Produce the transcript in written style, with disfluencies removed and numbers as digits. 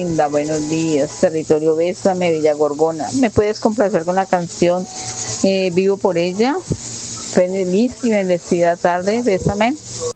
linda, buenos días. Territorio Bésame, Villa Gorgona. ¿Me puedes complacer con la canción Vivo por ella? Feliz y bendecida tarde, Bésame.